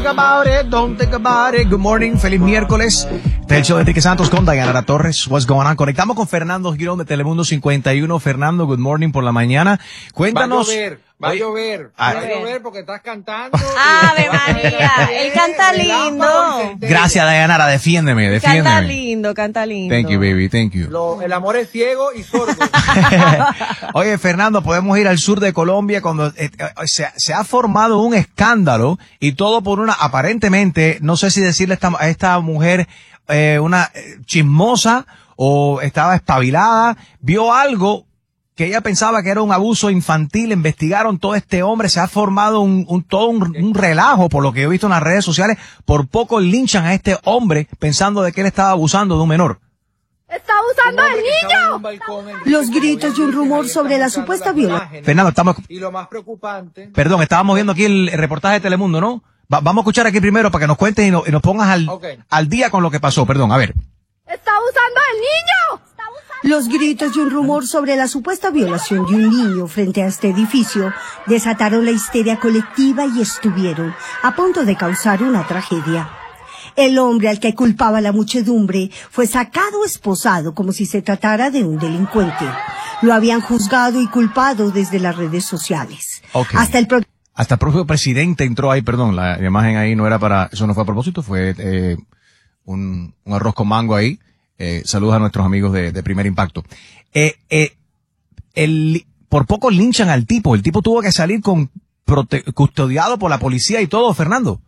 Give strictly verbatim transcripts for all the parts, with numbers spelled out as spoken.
Think about it, don't think about it. Good morning, feliz miércoles. Este es el show de Enrique Santos con Dayanara Torres. What's going on? Conectamos con Fernando Girón de Telemundo cincuenta y uno. Fernando, good morning por la mañana. Cuéntanos. Va a llover, va a llover, va a llover porque estás cantando. ¡Ave María! Él canta lindo. Gracias, Dayanara, defiéndeme, defiéndeme. Canta lindo, canta lindo. Thank you, baby, thank you. Lo, el amor es ciego y sordo. Oye, Fernando, podemos ir al sur de Colombia cuando eh, eh, se, se ha formado un escándalo y todo por una, aparentemente, no sé si decirle a esta, a esta mujer eh, una eh, chismosa o estaba espabilada, vio algo que ella pensaba que era un abuso infantil, investigaron todo este hombre, se ha formado un, un todo un, un relajo, por lo que he visto en las redes sociales, por poco linchan a este hombre pensando de que él estaba abusando de un menor. ¡Está abusando del niño! Los gritos y un rumor sobre la supuesta violación. Fernando, estamos... Y lo más preocupante... Perdón, estábamos viendo aquí el, el reportaje de Telemundo, ¿no? Va, vamos a escuchar aquí primero para que nos cuentes y, no, y nos pongas al, okay. al día con lo que pasó. Perdón, a ver. ¡Está abusando del niño! Los gritos y un rumor sobre la supuesta violación de un niño frente a este edificio desataron la histeria colectiva y estuvieron a punto de causar una tragedia. El hombre al que culpaba la muchedumbre fue sacado esposado como si se tratara de un delincuente. Lo habían juzgado y culpado desde las redes sociales. Okay. Hasta el pro- Hasta el propio presidente entró ahí, perdón, la imagen ahí no era para, eso no fue a propósito, fue eh, un, un arroz con mango ahí. Eh, saludos a nuestros amigos de, de Primer Impacto. Eh, eh, el, por poco linchan al tipo. El tipo tuvo que salir con prote- custodiado por la policía y todo, Fernando.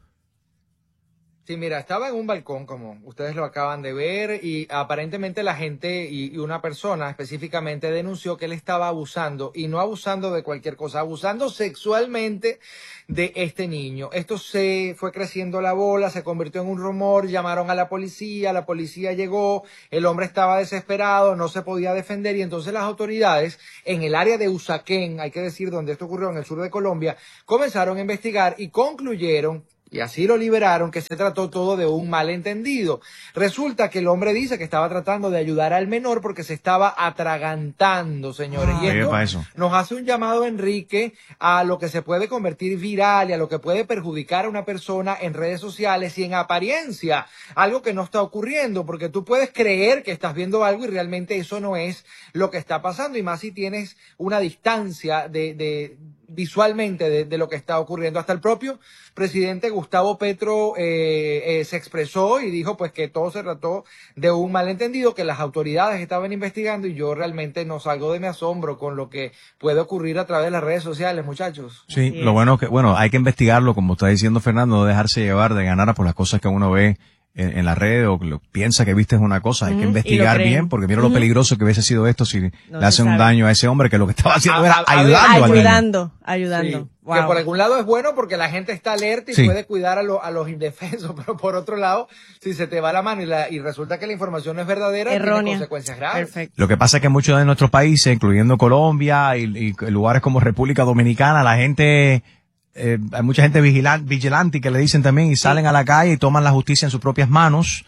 Sí, mira, estaba en un balcón, como ustedes lo acaban de ver, y aparentemente la gente y, y una persona específicamente denunció que él estaba abusando, y no abusando de cualquier cosa, abusando sexualmente de este niño. Esto se fue creciendo la bola, se convirtió en un rumor, llamaron a la policía, la policía llegó, el hombre estaba desesperado, no se podía defender, y entonces las autoridades en el área de Usaquén, hay que decir donde esto ocurrió, en el sur de Colombia, comenzaron a investigar y concluyeron, y así lo liberaron, que se trató todo de un malentendido. Resulta que el hombre dice que estaba tratando de ayudar al menor porque se estaba atragantando, señores. Ah, y esto eso. nos hace un llamado, Enrique, a lo que se puede convertir viral y a lo que puede perjudicar a una persona en redes sociales y en apariencia. Algo que no está ocurriendo, porque tú puedes creer que estás viendo algo y realmente eso no es lo que está pasando. Y más si tienes una distancia de... de visualmente de, de lo que está ocurriendo. Hasta el propio presidente Gustavo Petro eh, eh, se expresó y dijo pues que todo se trató de un malentendido, que las autoridades estaban investigando, y yo realmente no salgo de mi asombro con lo que puede ocurrir a través de las redes sociales, muchachos. Sí, lo bueno que, bueno, hay que investigarlo, como está diciendo Fernando, no dejarse llevar de ganar por las cosas que uno ve en, en la red o lo, piensa que viste es una cosa. Hay mm, que investigar bien, porque mira mm. lo peligroso que hubiese sido esto si no le hacen un daño a ese hombre, que lo que estaba haciendo a, era a, ayudando a, al ayudando, ayudando. Sí, wow. Que por algún lado es bueno porque la gente está alerta y sí. puede cuidar a, lo, a los indefensos, pero por otro lado, si se te va la mano y, la, y resulta que la información no es verdadera, errónea, tiene consecuencias graves. Perfecto. Lo que pasa es que en muchos de nuestros países, incluyendo Colombia y, y lugares como República Dominicana, la gente... Eh, hay mucha gente vigilante, vigilante que le dicen también y salen sí. a la calle y toman la justicia en sus propias manos.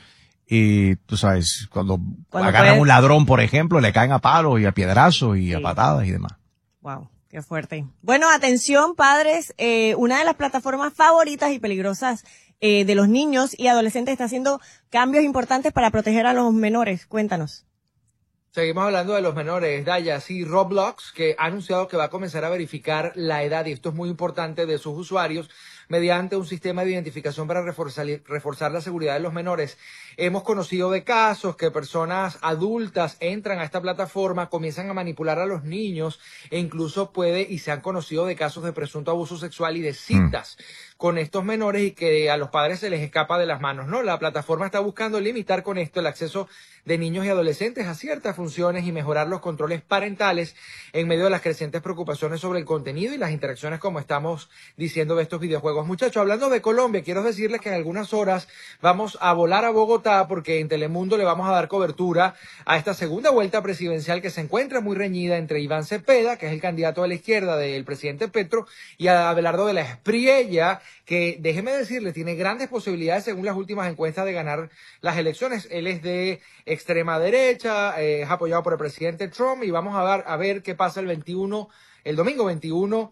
Y tú sabes, cuando, cuando agarran puede... un ladrón, por ejemplo, le caen a palos y a piedrazos y sí. a patadas y demás. Wow, qué fuerte. Bueno, atención padres, eh, una de las plataformas favoritas y peligrosas eh, de los niños y adolescentes está haciendo cambios importantes para proteger a los menores. Cuéntanos. Seguimos hablando de los menores, Daya, sí, Roblox, que ha anunciado que va a comenzar a verificar la edad, y esto es muy importante, de sus usuarios, mediante un sistema de identificación para reforzar, reforzar la seguridad de los menores. Hemos conocido de casos que personas adultas entran a esta plataforma, comienzan a manipular a los niños, e incluso puede, y se han conocido de casos de presunto abuso sexual y de citas mm. con estos menores, y que a los padres se les escapa de las manos, ¿no? La plataforma está buscando limitar con esto el acceso de niños y adolescentes a ciertas funciones y mejorar los controles parentales en medio de las crecientes preocupaciones sobre el contenido y las interacciones, como estamos diciendo, de estos videojuegos. Muchachos, hablando de Colombia, quiero decirles que en algunas horas vamos a volar a Bogotá, porque en Telemundo le vamos a dar cobertura a esta segunda vuelta presidencial que se encuentra muy reñida entre Iván Cepeda, que es el candidato de la izquierda del presidente Petro, y a Abelardo de la Espriella, que, déjeme decirle, tiene grandes posibilidades según las últimas encuestas de ganar las elecciones. Él es de extrema derecha, eh, es apoyado por el presidente Trump, y vamos a ver, a ver qué pasa el veintiuno el domingo veintiuno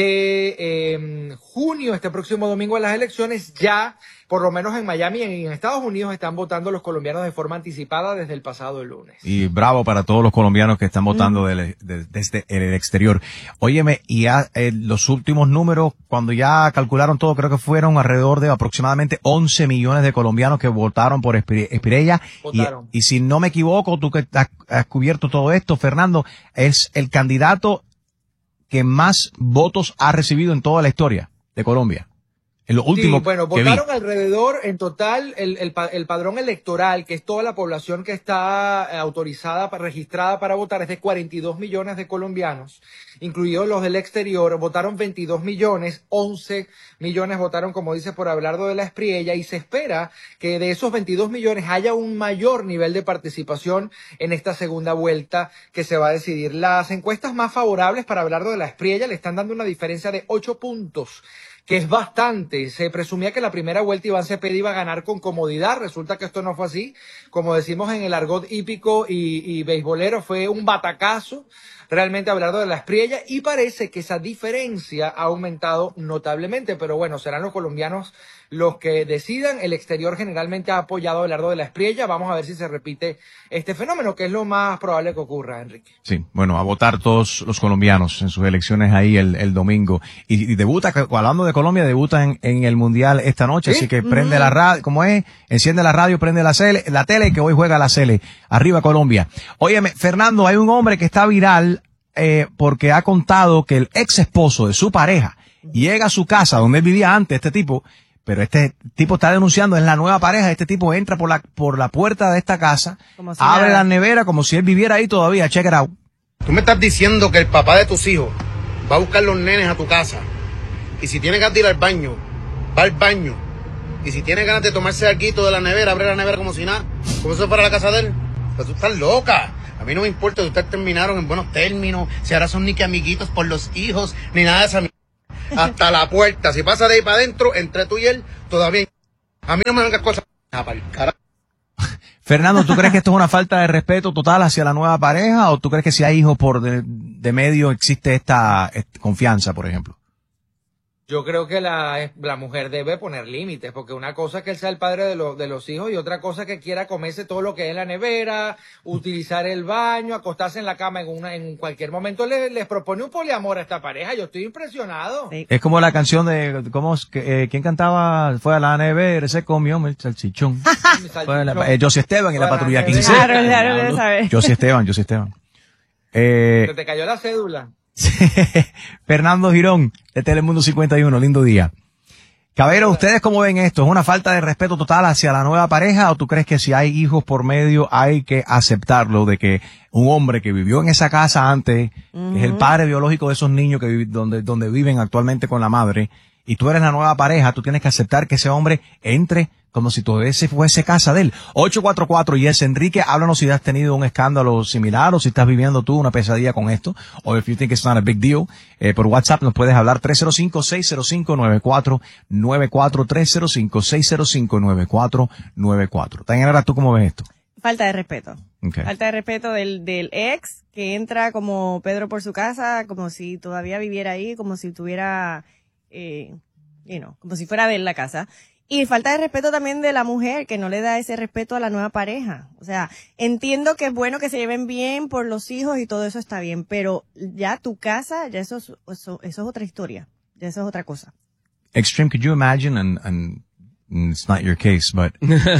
de eh, junio, este próximo domingo en las elecciones. Ya, por lo menos en Miami y en Estados Unidos, están votando los colombianos de forma anticipada desde el pasado lunes. Y bravo para todos los colombianos que están votando mm. de, de, desde el exterior. Óyeme, y ya, eh, los últimos números, cuando ya calcularon todo, creo que fueron alrededor de aproximadamente once millones de colombianos que votaron por Espirella. Y, y si no me equivoco, tú que has, has cubierto todo esto, Fernando, es el candidato que más votos ha recibido en toda la historia de Colombia. En lo último sí, bueno, que votaron vi. alrededor, en total, el, el, el padrón electoral, que es toda la población que está autorizada, registrada para votar, es de cuarenta y dos millones de colombianos, incluidos los del exterior. Votaron veintidós millones, once millones votaron, como dice, por Abelardo de la Espriella, y se espera que de esos veintidós millones haya un mayor nivel de participación en esta segunda vuelta que se va a decidir. Las encuestas más favorables para Abelardo de la Espriella le están dando una diferencia de ocho puntos, que es bastante. Se presumía que la primera vuelta Iván Cepeda iba a ganar con comodidad. Resulta que esto no fue así. Como decimos en el argot hípico y, y beisbolero, fue un batacazo realmente Abelardo de la Espriella, y parece que esa diferencia ha aumentado notablemente. Pero bueno, serán los colombianos los que decidan. El exterior generalmente ha apoyado a Abelardo de la Espriella. Vamos a ver si se repite este fenómeno, que es lo más probable que ocurra, Enrique. Sí, bueno, a votar todos los colombianos en sus elecciones ahí el, el domingo. Y, y debuta, hablando de Colombia, debuta en, en el Mundial esta noche, ¿sí? Así que prende mm. la radio, ¿cómo es? Enciende la radio, prende la, cele, la tele, que hoy juega la Cele. Arriba Colombia. Óyeme, Fernando, hay un hombre que está viral eh, porque ha contado que el ex esposo de su pareja llega a su casa donde él vivía antes, este tipo, pero este tipo está denunciando, es la nueva pareja, este tipo entra por la por la puerta de esta casa, si abre la nevera como si él viviera ahí todavía, check it out. Tú me estás diciendo que el papá de tus hijos va a buscar los nenes a tu casa, y si tiene ganas de ir al baño, va al baño, y si tiene ganas de tomarse algo de la nevera, abre la nevera como si nada, como si fuera la casa de él. Pero tú estás loca. A mí no me importa si ustedes terminaron en buenos términos, si ahora son ni que amiguitos por los hijos, ni nada de esa mierda. Hasta la puerta, si pasa de ahí para adentro, entre tú y él, todavía. A mí no me vengas cosas para el carajo. Fernando, ¿tú crees que esto es una falta de respeto total hacia la nueva pareja, o tú crees que si hay hijos por de, de medio existe esta, esta confianza, por ejemplo? Yo creo que la, la mujer debe poner límites, porque una cosa es que él sea el padre de, lo, de los hijos, y otra cosa es que quiera comerse todo lo que hay en la nevera, utilizar el baño, acostarse en la cama en una en cualquier momento. Les, les propone un poliamor a esta pareja. Yo estoy impresionado. Sí. Es como la canción de, ¿cómo es que, eh, quién cantaba? Fue a la nevera, se comió el salchichón. Fue la, eh, Josie Esteban y la Patrulla quince. Claro, claro, claro. Josie Esteban, Josie Esteban. Eh, Se te cayó la cédula. Fernando Girón, de Telemundo cincuenta y uno, lindo día. Cabero, ¿ustedes cómo ven esto? ¿Es una falta de respeto total hacia la nueva pareja, o tú crees que si hay hijos por medio hay que aceptarlo, de que un hombre que vivió en esa casa antes, uh-huh. que es el padre biológico de esos niños que donde, donde viven actualmente con la madre, y tú eres la nueva pareja, tú tienes que aceptar que ese hombre entre como si todavía se fuese casa de él? ocho cuatro cuatro, Yes Enrique, háblanos si has tenido un escándalo similar, o si estás viviendo tú una pesadilla con esto, o if you think it's not a big deal. Eh, por WhatsApp nos puedes hablar tres cero cinco, seis cero cinco, nueve cuatro nueve cuatro, tres cero cinco, seis cero cinco, nueve cuatro nueve cuatro. Tayanara, ¿tú cómo ves esto? Falta de respeto. Okay. Falta de respeto del, del ex, que entra como Pedro por su casa, como si todavía viviera ahí, como si tuviera, eh, you know, como si fuera de él la casa. Y falta de respeto también de la mujer, que no le da ese respeto a la nueva pareja. O sea, entiendo que es bueno que se lleven bien por los hijos y todo eso está bien, pero ya tu casa, ya eso, eso, eso es otra historia. Ya eso es otra cosa. Extreme, could you imagine, and, and it's not your case, but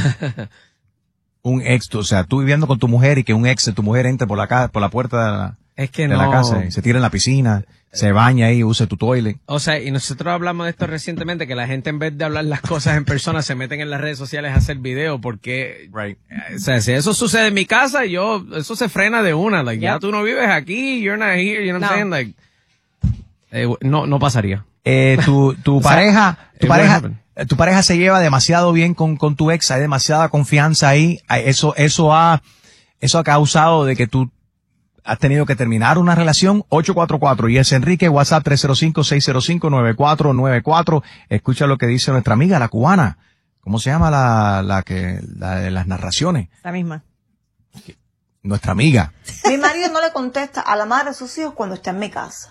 un ex, o sea, tú viviendo con tu mujer y que un ex de tu mujer entre por la casa, por la puerta de la, es que de no. la casa y se tira en la piscina, se baña ahí, usa tu toilet. O sea, y nosotros hablamos de esto recientemente, que la gente en vez de hablar las cosas en persona se meten en las redes sociales a hacer video, porque, right. o sea, si eso sucede en mi casa, yo, eso se frena de una, like, yep. Ya tú no vives aquí, you're not here, you know what I'm saying, like, eh, no, no pasaría. Eh, tu, tu pareja, tu pareja, tu pareja se lleva demasiado bien con, con tu ex, hay demasiada confianza ahí, eso, eso ha, eso ha causado de que tú has tenido que terminar una relación. Ocho cuatro cuatro, y es Enrique, WhatsApp tres cero cinco, seis cero cinco, nueve cuatro nueve cuatro. Escucha lo que dice nuestra amiga, la cubana. ¿Cómo se llama la, la que, la de las narraciones? La misma. Nuestra amiga. Mi marido no le contesta a la madre de sus hijos cuando está en mi casa.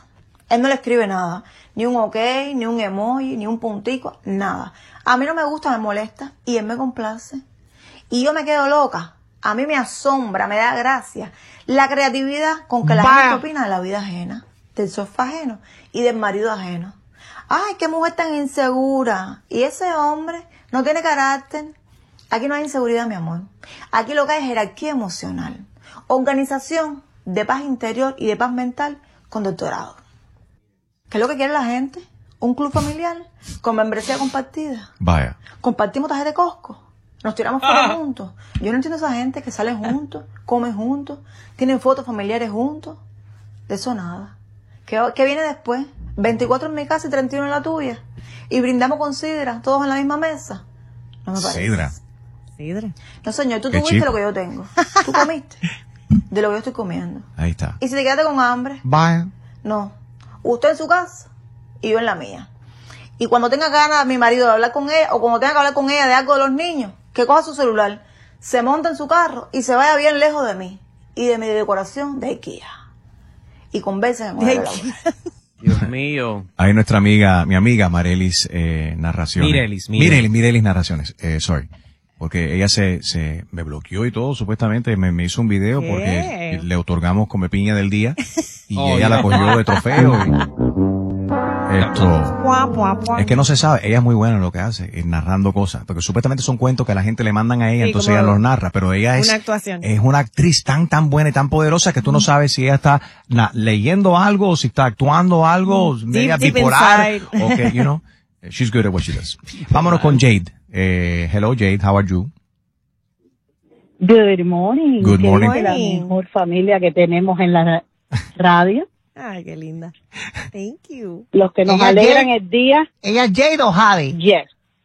Él no le escribe nada. Ni un ok, ni un emoji, ni un puntico, nada. A mí no me gusta, me molesta y él me complace. Y yo me quedo loca. A mí me asombra, me da gracia la creatividad con que la Vaya. gente opina de la vida ajena, del sofá ajeno y del marido ajeno. Ay, qué mujer tan insegura. Y ese hombre no tiene carácter. Aquí no hay inseguridad, mi amor. Aquí lo que hay es jerarquía emocional. Organización de paz interior y de paz mental con doctorado. ¿Qué es lo que quiere la gente? Un club familiar con membresía compartida. Vaya. Compartimos tarjeta de Costco. Nos tiramos fotos Ah. juntos. Yo no entiendo a esa gente que sale juntos, comen juntos, tienen fotos familiares juntos. De eso nada. ¿Qué, qué viene después? veinticuatro en mi casa y treinta y uno en la tuya. Y brindamos con sidra, todos en la misma mesa. No me parece. Sidra. Sidra. No, señor, tú Qué tuviste chico. lo que yo tengo. Tú comiste de lo que yo estoy comiendo. Ahí está. Y si te quedaste con hambre, Vaya. no. Usted en su casa y yo en la mía. Y cuando tenga ganas mi marido de hablar con ella, o cuando tenga que hablar con ella de algo de los niños, que coja su celular, se monta en su carro y se vaya bien lejos de mí y de mi decoración de IKEA. Y conversen con él. Dios mío. Ahí nuestra amiga, mi amiga Marelis eh, Narraciones. Mirelis, Mirelis. Mirelis, Mirelis Narraciones. Eh, sorry. Porque ella se, se me bloqueó y todo, supuestamente me, me hizo un video ¿Qué? porque le otorgamos come piña del día y Oh, ella ya. la cogió de trofeo. Y esto, Puá, puá, puá. es que no se sabe, ella es muy buena en lo que hace, en narrando cosas, porque supuestamente son cuentos que la gente le mandan a ella, Sí, entonces como ella los narra, pero ella es, una actuación. es una actriz tan, tan buena y tan poderosa que tú no sabes si ella está na- leyendo algo o si está actuando algo, media deep bipolar, inside. o que, you know, she's good at what she does. Vámonos con Jade. Eh, hello Jade, how are you? Good morning. Good Que morning. es la mejor familia que tenemos en la radio. Ay, qué linda. Thank you. Los que nos Ella alegran Jade. el día. ¿Ella es Jade o Jade? Yes.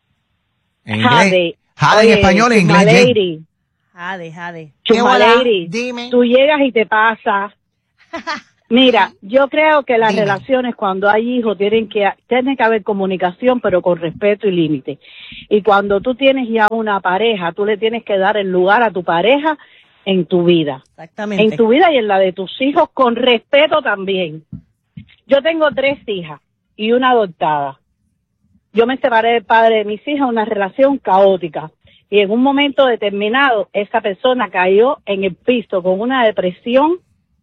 En inglés. Jade. Jade en Oye, español, en Chuma inglés Jade. Lady. Jade, Jade. ¿Qué Chuma hola? Lady. Dime. Tú llegas y te pasas. Mira, yo creo que las Dime. relaciones cuando hay hijos tienen que tiene que haber comunicación, pero con respeto y límite. Y cuando tú tienes ya una pareja, tú le tienes que dar el lugar a tu pareja en tu vida. Exactamente. En tu vida y en la de tus hijos, con respeto también. Yo tengo tres hijas y una adoptada. Yo me separé del padre de mis hijas, una relación caótica. Y en un momento determinado, esa persona cayó en el piso con una depresión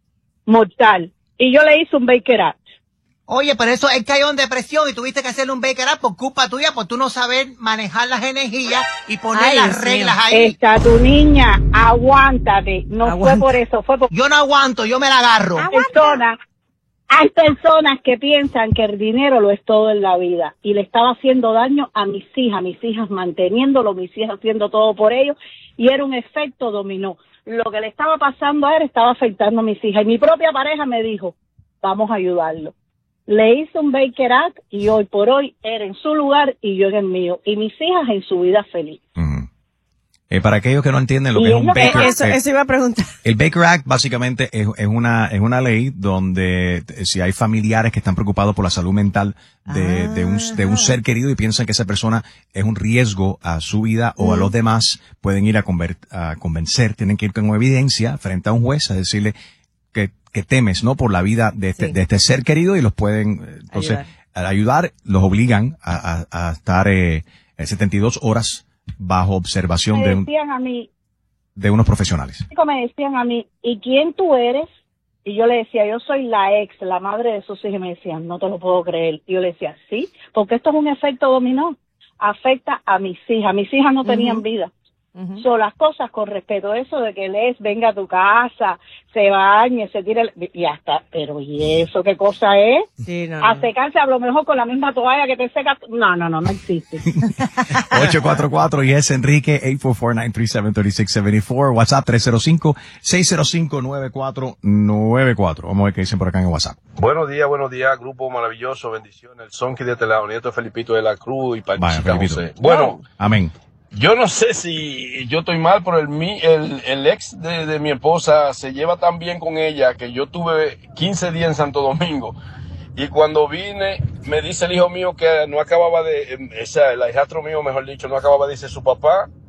mortal. Y yo le hice un Baker Act. Oye, pero eso, él cayó en depresión y tuviste que hacerle un Baker Act por culpa tuya, por tú no saber manejar las energías y poner Ay, las Dios reglas mío. ahí. Está tu niña, aguántate. No Aguanta. fue por eso, fue por Yo no aguanto, yo me la agarro. personas. Hay personas que piensan que el dinero lo es todo en la vida y le estaba haciendo daño a mis hijas, mis hijas manteniéndolo, mis hijas haciendo todo por ellos y era un efecto dominó. Lo que le estaba pasando a él estaba afectando a mis hijas y mi propia pareja me dijo, vamos a ayudarlo. Le hice un Baker Act y hoy por hoy era en su lugar y yo en el mío y mis hijas en su vida feliz. Ujú. Eh, para aquellos que no entienden lo Y que es es un lo que- Baker, Eso, eh, eso iba a preguntar. el Baker Act básicamente es, es una es una ley donde eh, si hay familiares que están preocupados por la salud mental de, de, un, de un ser querido y piensan que esa persona es un riesgo a su vida o a los demás, pueden ir a, conver- a convencer, tienen que ir con evidencia frente a un juez a decirle que, que temes, ¿no? Por la vida de este, Sí. de este ser querido y los pueden, eh, entonces, Ayudar. al ayudar, los obligan a, a, a estar eh, setenta y dos horas bajo observación Me de, un- decían a mí, de unos profesionales. me decían a mí, ¿y quién tú eres? Y yo le decía, yo soy la ex, la madre de sus hijos, y me decían, no te lo puedo creer. Y yo le decía, sí, porque esto es un efecto dominó, afecta a mis hijas, mis hijas no tenían Ujú. vida. Ujú. Son las cosas con respeto, eso de que les venga a tu casa, se bañe, se tire, el- y hasta, pero ¿y eso qué cosa es? Sí, no, no. A secarse a lo mejor con la misma toalla que te seca, no, no, no, no existe. ocho cuatro cuatro y es Enrique, ocho cuatro cuatro, nueve tres siete, tres seis siete cuatro, WhatsApp tres cero cinco, seis cero cinco, nueve cuatro nueve cuatro. Vamos a ver qué dicen por acá en el WhatsApp. Buenos días, buenos días, grupo maravilloso, bendiciones. El Sonky de este lado, nieto de Felipito de la Cruz y Vaya, Panchita Felipito. José. Bueno, Amén. yo no sé si yo estoy mal, pero el, mi, el, el ex de, de mi esposa se lleva tan bien con ella que yo tuve quince días en Santo Domingo. Y cuando vine, me dice el hijo mío que no acababa de, o sea, el hijastro mío, mejor dicho, no acababa de decir su papá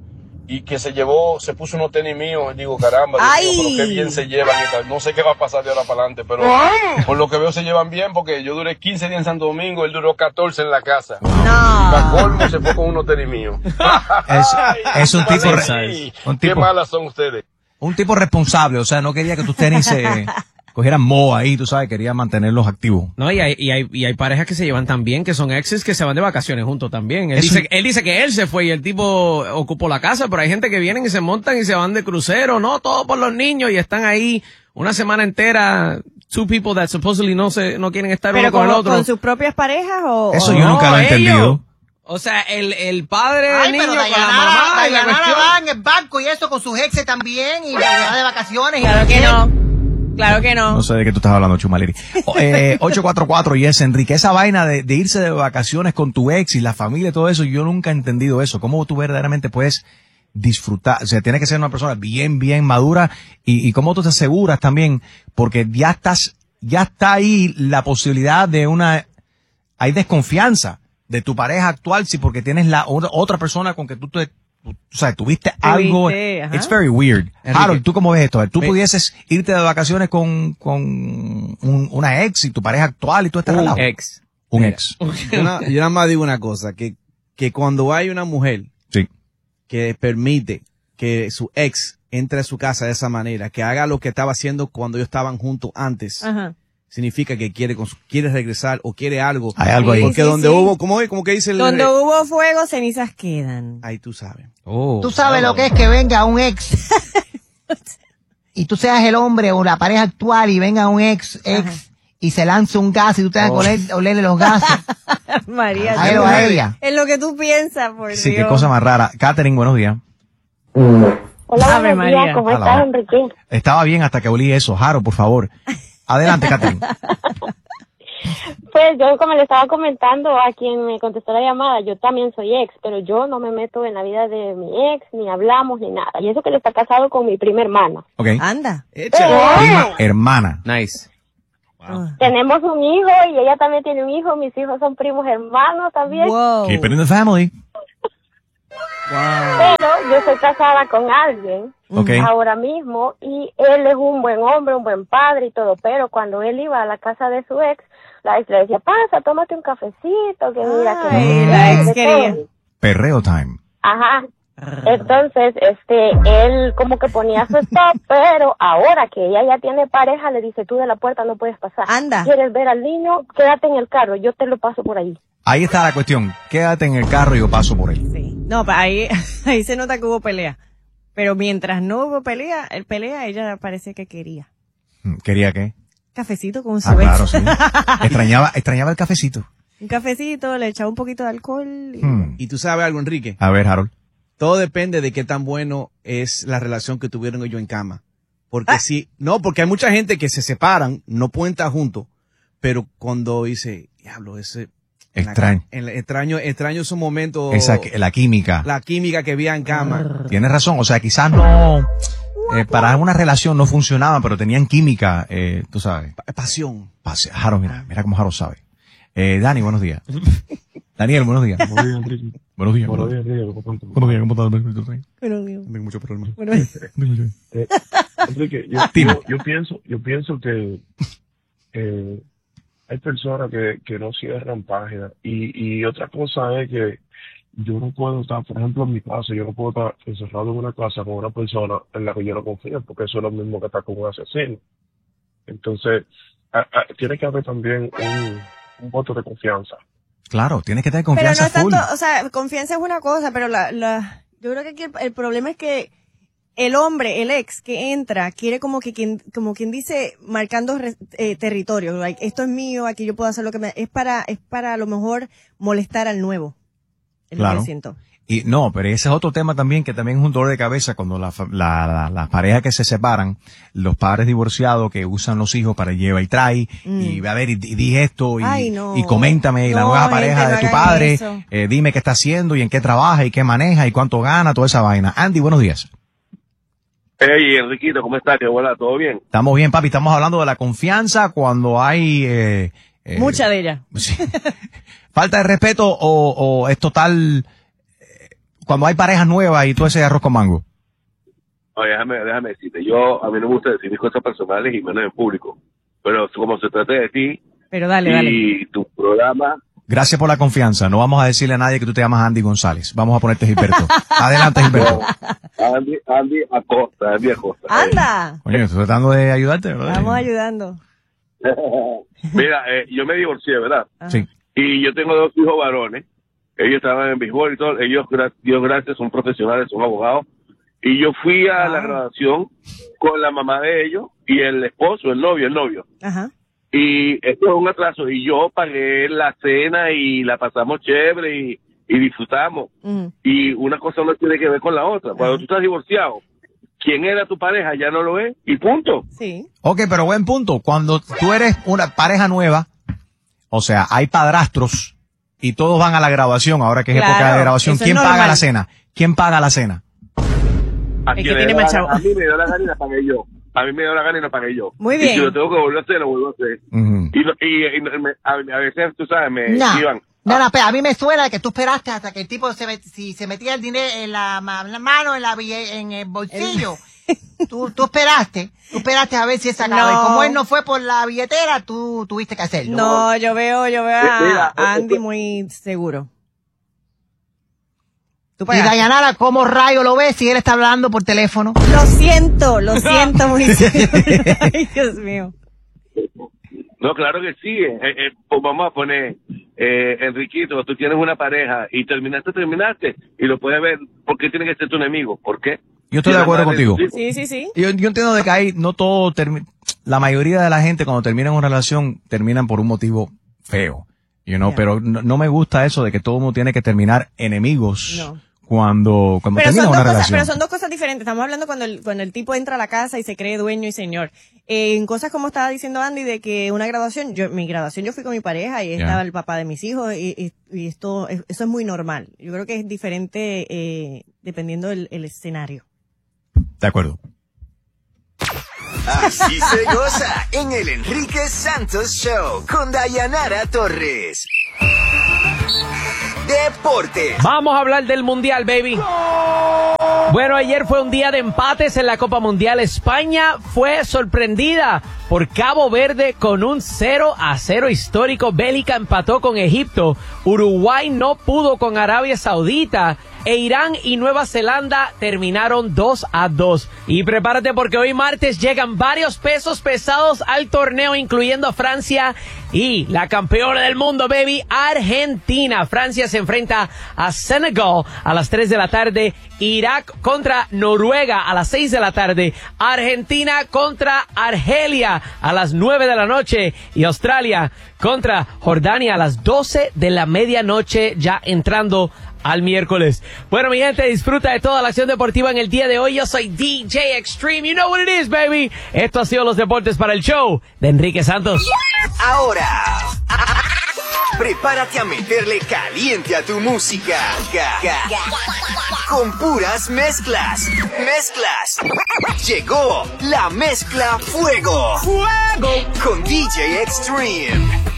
y que se llevó, se puso unos tenis míos, y digo, caramba, Dios mío, pero qué bien se llevan y tal. No sé qué va a pasar de ahora para adelante, pero por lo que veo se llevan bien, porque yo duré quince días en Santo Domingo, él duró catorce en la casa. No. Y para colmo se fue con unos tenis míos. Es, es un tipo, Sí, un qué tipo, malas son ustedes. un tipo responsable, o sea, no quería que tus tenis se cogieran moho ahí, tú sabes, quería mantenerlos activos. No, y hay, y hay, y hay parejas que se llevan tan bien, que son exes que se van de vacaciones juntos también. Él Eso- dice, él dice que él se fue y el tipo ocupó la casa, pero hay gente que vienen y se montan y se van de crucero, no, todo por los niños y están ahí una semana entera, two people that supposedly no se, no quieren estar Pero uno con el con, otro. con sus propias parejas o... Eso o yo no? nunca lo he ellos. entendido. O sea, el, el padre Ay, del niño pero con la Dayanara, mamá y la Dayanara cuestión. va en el banco y eso con sus exes también y va de vacaciones. y Claro que bien. no. Claro que no. No sé de qué tú estás hablando, Chumaleri. O- Eh, ocho cuatro cuatro, yes, Enrique. Esa vaina de, de irse de vacaciones con tu ex y la familia y todo eso, yo nunca he entendido eso. ¿Cómo tú verdaderamente puedes disfrutar? O sea, tienes que ser una persona bien, bien madura y, y cómo tú te aseguras también, porque ya estás, ya está ahí la posibilidad de una, hay desconfianza de tu pareja actual, sí, porque tienes la otra, otra persona con que tú te, o sea, tuviste algo. Tuviste, ajá. It's very weird. Enrique. Harold, ¿tú cómo ves esto? A ver, tú Me- pudieses irte de vacaciones con, con un- una ex y tu pareja actual y tú estás Un relajado. ex. Un Mira, ex. Yo, na- yo nada más digo una cosa, que, que cuando hay una mujer Sí. que permite que su ex entre a su casa de esa manera, que haga lo que estaba haciendo cuando ellos estaban juntos antes, Ajá. significa que quiere con su- quiere regresar o quiere algo. Hay algo ahí. Porque Sí, donde sí. hubo, ¿cómo es? Como que dice el... Donde hubo fuego, cenizas quedan. Ahí tú sabes. Oh. Tú sabes lo que es que venga un ex y tú seas el hombre o la pareja actual y venga un ex, ex y se lance un gas y tú tengas que oler- olerle los gases. María, A él o a ella. es lo que tú piensas, por Sí, qué Dios. cosa más rara. Catherine, buenos días. Hola, Ave buenos días, María. ¿cómo Hola, estás, hola. Enrique? Estaba bien hasta que olí eso. Jaro, por favor. Adelante, Catherine. Pues yo, como le estaba comentando a quien me contestó la llamada, yo también soy ex, pero yo no me meto en la vida de mi ex, ni hablamos, ni nada. Y eso que él está casado con mi prima hermana. Ok. Anda. Échale. Prima, hermana. Nice. Ah. Tenemos un hijo y ella también tiene un hijo. Mis hijos son primos hermanos también. Wow. Keep it in the family. Pero yo estoy casada con alguien Ok. ahora mismo y él es un buen hombre, un buen padre y todo. Pero cuando él iba a la casa de su ex, la ex le decía, pasa, tómate un cafecito, que mira, que Ay, no la sé ex qué". quería. Perreo time. Ajá. Entonces, este, él como que ponía su stop, pero ahora que ella ya tiene pareja, le dice, tú de la puerta no puedes pasar. Anda. ¿Quieres ver al niño? Quédate en el carro, yo te lo paso por ahí. Ahí está la cuestión. Quédate en el carro y yo paso por él. Sí. No, pa- ahí, ahí se nota que hubo pelea. Pero mientras no hubo pelea, el pelea, ella parece que quería. Mm, ¿Quería qué? Cafecito con su Ah, ex. claro, sí. Extrañaba, extrañaba el cafecito. Un cafecito, le echaba un poquito de alcohol. y- Hmm. Y tú sabes algo, Enrique. A ver, Harold. Todo depende de qué tan bueno es la relación que tuvieron ellos en cama. Porque Ah. si, no, porque hay mucha gente que se separan, no pueden estar juntos, pero cuando dice, diablo, ese... en la Extraño. ca- en la- extraño, extraño esos momentos, Esa, la química. la química que había en cama. Tienes razón. O sea, quizás no, eh, para una relación no funcionaban, pero tenían química, eh, tú sabes. Pa- Pasión. Pase- Harold, mira, mira cómo Harold sabe. Eh, Dani, buenos días. Daniel, buenos días. Buenos días, Enrique. Buenos días. Buenos días, Enrique. ¿Cómo estás? Buenos días, ¿cómo estás? Pero, Dios. Tengo muchos problemas. Bueno, Eh, Enrique, yo, Dime. yo, yo pienso, yo pienso que eh, hay personas que, que no cierran páginas y, y otra cosa es que yo no puedo estar, por ejemplo, en mi caso, yo no puedo estar encerrado en una casa con una persona en la que yo no confío, porque eso es lo mismo que estar con un asesino. Entonces, a- a- tiene que haber también un, un voto de confianza. Claro, tienes que tener pero no confianza es tanto, full. o sea, confianza es una cosa, pero la, la, yo creo que aquí el, el problema es que el hombre, el ex que entra, quiere como que quien, como quien dice, marcando re- eh, territorio, like, esto es mío, aquí yo puedo hacer lo que me, es para, es para a lo mejor molestar al nuevo. Es lo que Claro. yo siento. Y no, pero ese es otro tema también que también es un dolor de cabeza cuando la, fa- la, la- las parejas que se separan, los padres divorciados que usan los hijos para llevar y trae, Mm. y a ver, y, y di esto, y, Ay, no. y coméntame la No, nueva gente, pareja no de tu hagan padre, eso. eh, dime qué está haciendo, y en qué trabaja, y qué maneja, y cuánto gana, toda esa vaina. Andy, buenos días. Hey, Enriquito, ¿cómo estás? ¿Qué buena? ¿Todo bien? Estamos bien, papi, estamos hablando de la confianza cuando hay... Eh, eh, Mucha de ella. sí. Falta de respeto o, o es total... eh, cuando hay parejas nuevas y todo ese arroz con mango? Oye, déjame, déjame decirte, yo, a mí no me gusta decir mis cosas personales y menos en público, pero como se trata de ti Pero dale, y dale. tu programa, Gracias por la confianza. No vamos a decirle a nadie que tú te llamas Andy González. Vamos a ponerte Gilberto. Adelante, Gilberto. Andy, Andy Acosta, Andy Acosta. ¡Anda! Coño, estoy tratando de ayudarte, ¿verdad? Estamos ayudando. Mira, eh, yo me divorcié, ¿verdad? Sí. Y yo tengo dos hijos varones. Ellos estaban en béisbol y todo. Ellos, gra- Dios gracias, son profesionales, son abogados. Y yo fui a la graduación con la mamá de ellos y el esposo, el novio, el novio. Ajá. Y esto es un atraso. Y yo pagué la cena y la pasamos chévere y, y disfrutamos. Mm. Y una cosa no tiene que ver con la otra. Cuando tú estás divorciado, quien era tu pareja ya no lo es y punto. Sí. Ok, pero buen punto. Cuando tú eres una pareja nueva, o sea, hay padrastros y todos van a la graduación, ahora que es Claro, época de graduación. eso es ¿Quién paga normal. la cena? ¿Quién paga la cena? A, El quien que le tiene da más la- chavo. a mí me dio la gana y la pagué yo. A mí me dio la gana y la pagué yo. Muy Y bien. si lo tengo que volver a hacer, lo vuelvo a hacer. Ujú. Y, no- y, y no- me- a, a veces, tú sabes, me No. iban. No, no, pero a mí me suena que tú esperaste hasta que el tipo se, met- si se metía el dinero en la, ma- la mano, en la bille- en el bolsillo. Tú, tú esperaste, tú esperaste a ver si él sacaba. No. Y como él no fue por la billetera, tú tuviste que hacerlo. No, yo veo, yo veo a, Mira, a Andy muy seguro. ¿Tú Y pagaste? Dayanara, ¿cómo rayo lo ves si él está hablando por teléfono? Lo siento, lo siento muy seguro. Ay, Dios mío. No, claro que sí. Eh, eh, pues vamos a poner, eh, Enriquito, tú tienes una pareja y terminaste, terminaste. Y lo puedes ver. ¿Por qué tiene que ser tu enemigo? ¿Por qué? Yo estoy Si de la acuerdo madre de contigo. tus hijos- Sí, sí, sí. Yo, yo entiendo de que hay, no todo, termi- la mayoría de la gente cuando termina una relación, terminan por un motivo feo, you know, Yeah. pero no, no me gusta eso de que todo mundo tiene que terminar enemigos No. cuando, cuando Pero termina son, una dos cosas, relación. pero son dos cosas diferentes. Estamos hablando cuando el, cuando el tipo entra a la casa y se cree dueño y señor. Eh, en cosas como estaba diciendo Andy, de que una graduación, yo, mi graduación yo fui con mi pareja y Yeah. estaba el papá de mis hijos y, y, y esto, es- eso es muy normal. Yo creo que es diferente eh, dependiendo del el escenario. De acuerdo. Así se goza en el Enrique Santos Show con Dayanara Torres. Deportes. Vamos a hablar del Mundial, baby. Bueno, ayer fue un día de empates en la Copa Mundial. España fue sorprendida por Cabo Verde con un cero a cero histórico. Bélgica empató con Egipto. Uruguay no pudo con Arabia Saudita. E Irán y Nueva Zelanda terminaron dos a dos. Y prepárate porque hoy martes llegan varios pesos pesados al torneo, incluyendo a Francia y la campeona del mundo, baby, Argentina. Francia se enfrenta a Senegal a las tres de la tarde. Irak contra Noruega a las seis de la tarde. Argentina contra Argelia a las nueve de la noche. Y Australia contra Jordania a las doce de la medianoche, ya entrando al miércoles. Bueno, mi gente, disfruta de toda la acción deportiva en el día de hoy. Yo soy D J Extreme. You know what it is, baby. Esto ha sido los deportes para el show de Enrique Santos. Ahora, prepárate a meterle caliente a tu música. Con puras mezclas. Mezclas. Llegó la mezcla Fuego. Fuego. Con D J Extreme.